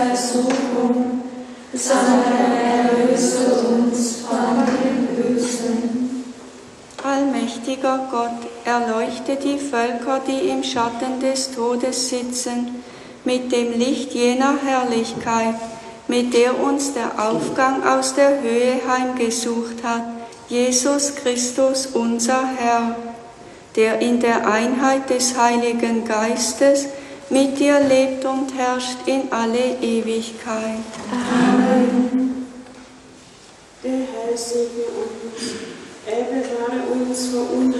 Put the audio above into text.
Versuchung, sondern erlöse uns von dem Bösen. Allmächtiger Gott, erleuchte die Völker, die im Schatten des Todes sitzen, mit dem Licht jener Herrlichkeit, mit der uns der Aufgang aus der Höhe heimgesucht hat, Jesus Christus, unser Herr, der in der Einheit des Heiligen Geistes mit dir lebt und herrscht in alle Ewigkeit. Amen. Der Herr segne uns, er bewahre uns vor Unheil